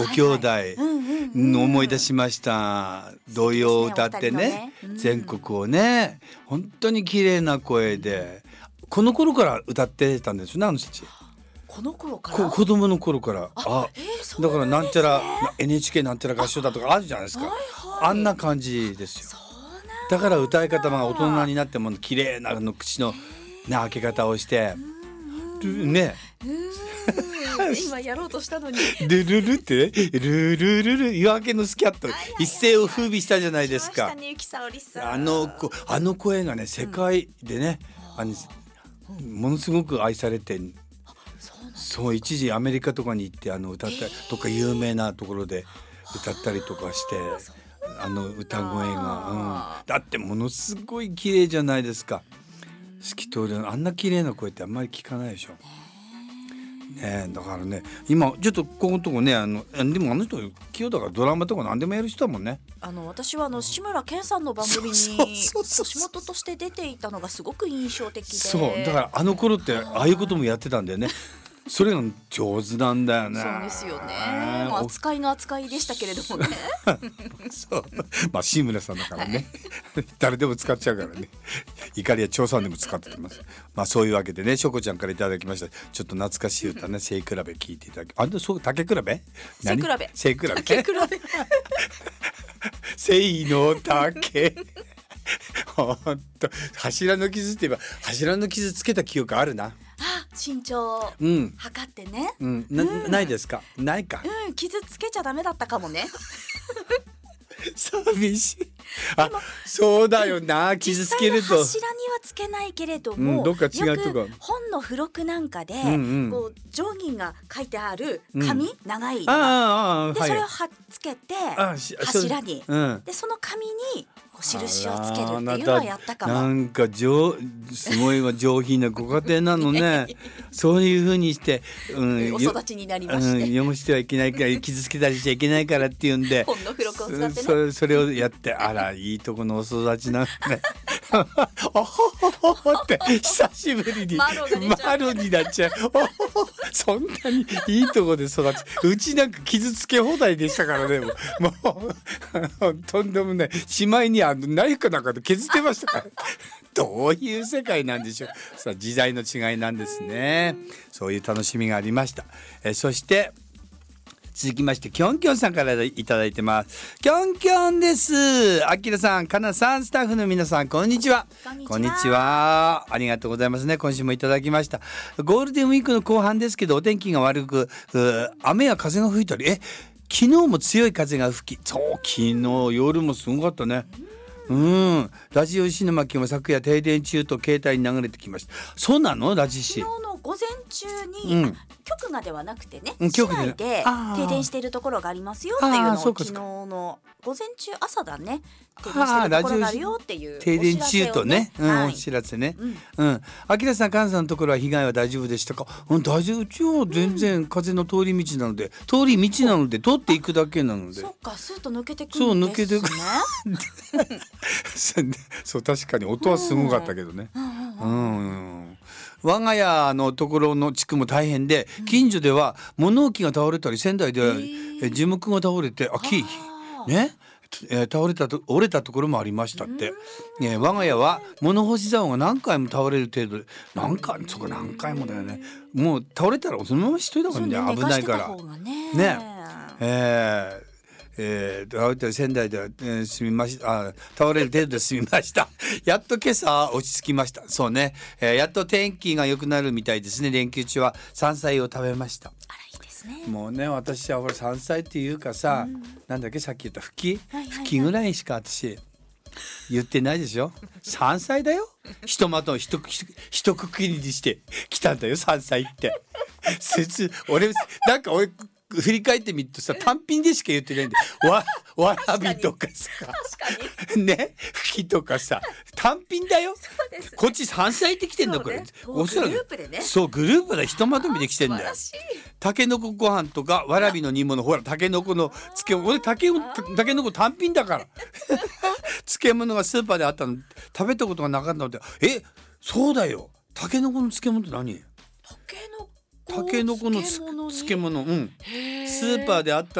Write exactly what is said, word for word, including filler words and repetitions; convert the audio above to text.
ご兄弟の思い出しました。童謡を歌ってね、全国をね、本当に綺麗な声で、この頃から歌ってたんですよね、あの人たち。 この頃からこ子供の頃から。あ、 えーそうだからなんちゃらなんですねエヌエイチケー なんちゃら合唱だとかあるじゃないですか。 はいはいあんな感じですよ。 そうなんだから歌い方が大人になっても綺麗なあの口の、ね、開け方をしてね、 うーん今やろうとしたのにルルルってね、ルルルル夜明けのスキャット一世を風靡したじゃないですか。 来ましたね、ゆきさおりさん。 あの子あの声がね世界でね、あのものすごく愛されて、 そうなんですそう一時アメリカとかに行ってあの歌ったりとか有名なところで歌ったりとかして、あの歌声が、うん、だってものすごい綺麗じゃないですか。透き通るあんな綺麗な声ってあんまり聞かないでしょ。ねえ、だからね今ちょっとここのとこね、あのでもあの人器用だからドラマとか何でもやる人だもんね。 あの私はあの志村けんさんの番組にそうそうそうそう仕事として出ていたのがすごく印象的で、 そうだからあの頃ってああいうこともやってたんだよね。それが上手なんだよね。 そうですよね。もう扱いの扱いでしたけれどもね。 そうまあ志村さんだからね、誰でも使っちゃうからね。怒りや長さんでも使ってます。まあそういうわけでね、しょこちゃんからいただきましたちょっと懐かしい歌ね、背比べ聞いていただき、あんたそう竹比べ背比べ背比べ竹比べ背の竹ほんと柱の傷って言えば柱の傷つけた記憶あるな。 あ、身長をうん測ってね、 うんな、 うんないですか。ないか。 うん、傷つけちゃダメだったかもね。 寂しい。あ、そうだよな。傷つけると。 実際の柱にはつけないけれども、 うんどっか違うとこよく本の付録なんかで、 んうんこう定規が書いてある紙、長いのあがあああで、 はいそれを貼っつけてあし柱に、 そううんでその紙にこう印をつけるっていうのあらはやったかも。 なんか上すごいわ上品なご家庭なのね。そういう風にして、うんお育ちになりまして、 うん、汚してはいけないから傷つけたりしちゃいけないからっていうんで本の付録を使ってね。 そ, それをやってあらいいとこのお育ちなんだね。おほほほほって久しぶりにマロが出ちゃうマロになっちゃう。おほほそんなにいいとこで育ち、うちなんか傷つけ放題でしたからね。もうもうとんでもない、しまいにあのナイフかなんかで削ってましたから。どういう世界なんでしょう。さあ時代の違いなんですね。そういう楽しみがありました。えそして続きましてきょんきょんさんからいただいてます。きょんきょんです。あきらさん、かなさん、スタッフの皆さん、こんにちは。 こんにちはは。ありがとうございますね。今週もいただきました。ゴールデンウィークの後半ですけどお天気が悪く、う雨や風が吹いたり、え昨日も強い風が吹き、そう昨日夜もすごかったね。うん、ラジオ石巻も昨夜停電中と携帯に流れてきました。そうなのラジシ。 昨日の午前中に、 うん局がではなくてね、市うん局で内であー停電しているところがありますよっていうのをあーそうか昨日の午前中朝だね、停電してあーいるところがあるよっていう停電中とね、うんはいお知らせね。 うんうん。あきらさん、かんさんのところは被害は大丈夫でしたか。うん、大丈夫。うちは全然風の通り道なので、通り道なので通っていくだけなので。 そっか、スーッと抜けてくそうん抜けてですね。 くそう確かに音はすごかったけどね。うん。我が家のところの地区も大変で、近所では物置が倒れたり、仙台ではえ樹木が倒れて、あ木あーね、えー倒れたと折れたところもありましたって。えー我が家は物干し竿が何回も倒れる程度で、何回そこ何回もだよね。もう倒れたらそのまま一人だからね、 そうね、 危ないから寝かしてた方がね。 ねえーえー、倒れて仙台では、えー、済みましたあ倒れる程度で済みました。やっと今朝落ち着きました。そうね、えー、やっと天気が良くなるみたいですね。連休中は山菜を食べました。 あら、いいですね。 もうね、私はほら山菜っていうかさ、なんだっけさっき言ったふき、 はいはいはいふきぐらいしか私言ってないでしょ。山菜だよ。ひとまとひとひとくくりにしてきたんだよ山菜って。説俺なんか俺振り返ってみるとさ、単品でしか言ってないんで、わわらびとかさ確かに。 ね、ふきとかさ単品だよ。 そうですね。 こっち山菜ってきてんだこれ。 そうねおそらくグループでねそうグループでひとまとめできてんだよ。 素晴らしい。 たけのこご飯とかわらびの煮物、ほらたけのこの漬物、俺たけたけのこ単品だから漬物がスーパーであったの食べたことがなかったので、えそうだよ、たけのこの漬物って何。 たけのこたけのこのつ漬物に漬物、うん、 へースーパーであった